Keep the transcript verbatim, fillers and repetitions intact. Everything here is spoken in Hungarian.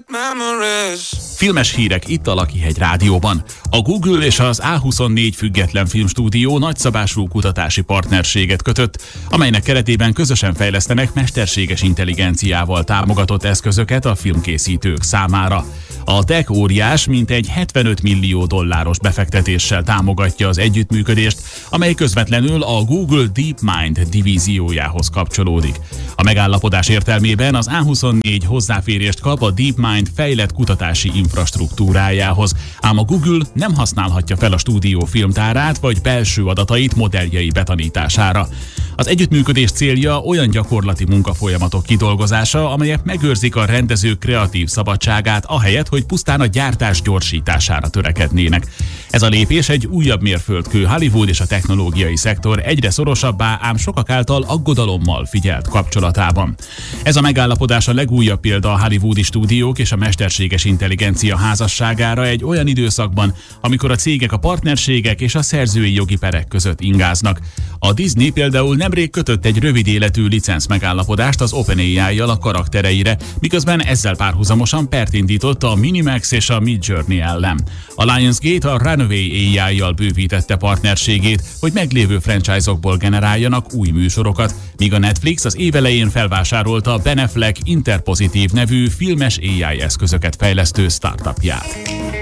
Filmes hírek itt a Lakihegy Rádióban. A Google és az á huszonnégy független filmstúdió nagyszabású kutatási partnerséget kötött, amelynek keretében közösen fejlesztenek mesterséges intelligenciával támogatott eszközöket a filmkészítők számára. A tech óriás mintegy hetvenöt millió dolláros befektetéssel támogatja az együttműködést, amely közvetlenül a Google DeepMind divíziójához kapcsolódik. A megállapodás értelmében az á huszonnégy hozzáférést kap a DeepMind fejlett kutatási infrastruktúrájához, ám a Google nem használhatja fel a stúdió filmtárát vagy belső adatait modelljei betanítására. Az együttműködés célja olyan gyakorlati munkafolyamatok kidolgozása, amelyek megőrzik a rendezők kreatív szabadságát, ahelyett, hogy pusztán a gyártás gyorsítására törekednének. Ez a lépés egy újabb mérföldkő Hollywood és a technológiai szektor egyre szorosabbá, ám sokak által aggodalommal figyelt kapcsolatában. Ez a megállapodás a legújabb példa a hollywoodi stúdiók és a mesterséges intelligencia házasságára egy olyan időszakban, amikor a cégek a partnerségek és a szerzői jogi perek között ingáznak. A Disney például nemrég kötött egy rövid életű licenc megállapodást az OpenAI-jal a karaktereire, miközben ezzel párhuzamosan pert indított a Minimax és a Midjourney ellen. A Lionsgate a Runway á i-jal bővítette partnerségét, hogy meglévő franchise-okból generáljanak új műsorokat, míg a Netflix az év elején felvásárolta a Ben Affleck Interpositive nevű filmes á i eszközöket fejlesztő startupját.